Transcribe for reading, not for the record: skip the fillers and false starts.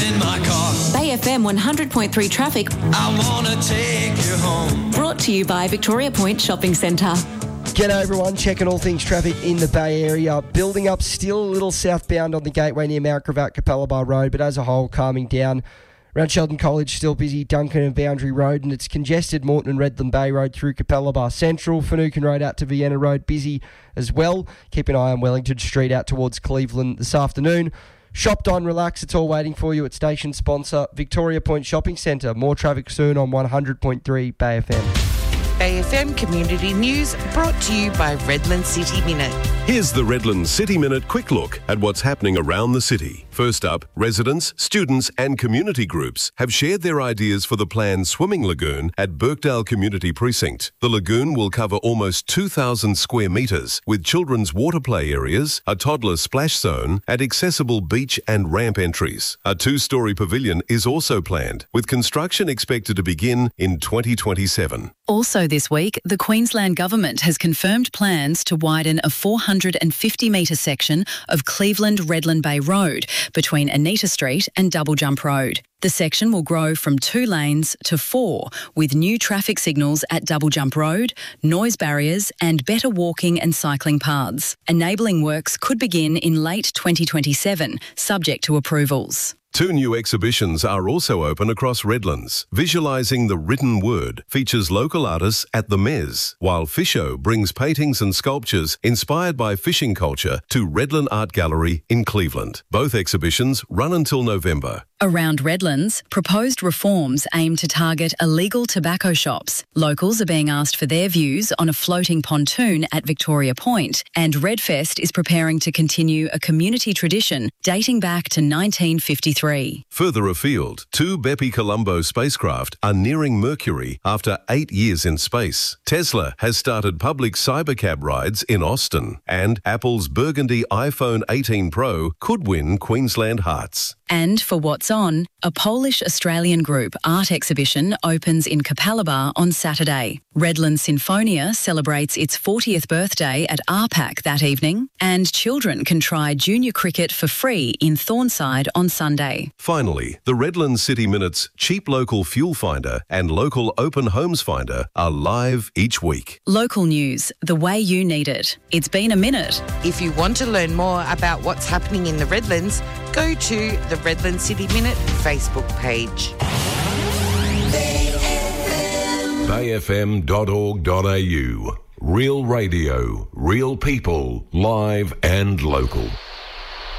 in my car. Bay FM 100.3 traffic. I wanna take you home. Brought to you by Victoria Point Shopping Centre. G'day everyone, checking all things traffic in the Bay Area. Building up still a little southbound on the gateway near Mount Gravatt, Capella Bar Road, but as a whole calming down. Around Sheldon College still busy, Duncan and Boundary Road, and it's congested Moreton and Redland Bay Road through Capella Bar Central. Finucane Road out to Vienna Road busy as well. Keep an eye on Wellington Street out towards Cleveland this afternoon. Shop, dine, relax, it's all waiting for you at station sponsor Victoria Point Shopping Centre. More traffic soon on 100.3 Bay FM. Bay FM Community News brought to you by Redland City Minute. Here's the Redland City Minute quick look at what's happening around the city. First up, residents, students and community groups have shared their ideas for the planned swimming lagoon at Birkdale Community Precinct. The lagoon will cover almost 2,000 square metres with children's water play areas, a toddler splash zone and accessible beach and ramp entries. A 2-storey pavilion is also planned, with construction expected to begin in 2027. Also this week, the Queensland Government has confirmed plans to widen a 450-metre section of Cleveland-Redland Bay Road between Anita Street and Double Jump Road. The section will grow from 2 lanes to 4, with new traffic signals at Double Jump Road, noise barriers and better walking and cycling paths. Enabling works could begin in late 2027, subject to approvals. 2 new exhibitions are also open across Redlands. Visualising the Written Word features local artists at the Mez, while Fisho brings paintings and sculptures inspired by fishing culture to Redland Art Gallery in Cleveland. Both exhibitions run until November. Around Redlands, proposed reforms aim to target illegal tobacco shops. Locals are being asked for their views on a floating pontoon at Victoria Point, and Redfest is preparing to continue a community tradition dating back to 1953. Further afield, 2 Bepi Colombo spacecraft are nearing Mercury after 8 years in space. Tesla has started public cybercab rides in Austin, and Apple's burgundy iPhone 18 Pro could win Queensland hearts. And for What's On, a Polish-Australian group art exhibition opens in Capella Bar on Saturday. Redland Sinfonia celebrates its 40th birthday at RPAC that evening, and children can try junior cricket for free in Thornside on Sunday. Finally, the Redland City Minute's Cheap Local Fuel Finder and Local Open Homes Finder are live each week. Local news, the way you need it. It's been a minute. If you want to learn more about what's happening in the Redlands, go to the Redland City Minute Facebook page. bayfm.org.au. Real radio, real people, live and local.